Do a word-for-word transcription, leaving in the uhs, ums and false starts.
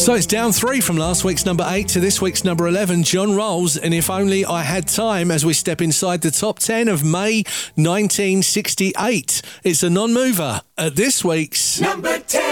So it's down three from last week's number eight to this week's number eleven, John Rolls, and If Only I Had Time, as we step inside the top ten of May nineteen sixty-eight. It's a non-mover at this week's number ten.